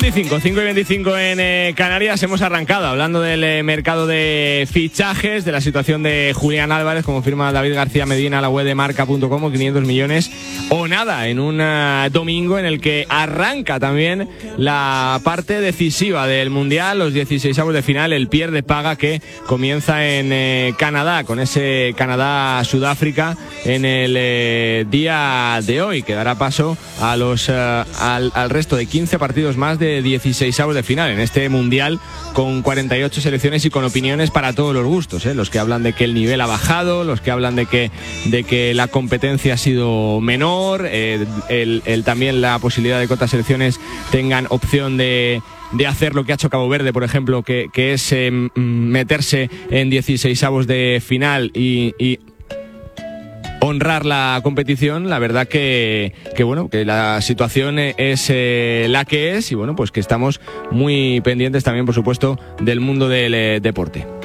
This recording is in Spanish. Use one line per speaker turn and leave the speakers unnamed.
5:25 en Canarias. Hemos arrancado hablando del mercado de fichajes, de la situación de Julián Álvarez, como firma David García Medina a la web de marca.com, 500 millones o nada, en un domingo en el que arranca también la parte decisiva del Mundial, los 16avos de final, el pierde paga que comienza en Canadá, con ese Canadá-Sudáfrica en el día de hoy, que dará paso a los al resto de 15 partidos más de 16avos de final en este Mundial, con 48 selecciones y con opiniones para todos los gustos, los que hablan de que el nivel ha bajado, los que hablan de que la competencia ha sido menor, también la posibilidad de que otras selecciones tengan opción de hacer lo que ha hecho Cabo Verde, por ejemplo, que es meterse en 16avos de final y honrar la competición. La verdad que la situación es la que es, y bueno, pues que estamos muy pendientes también, por supuesto, del mundo del deporte.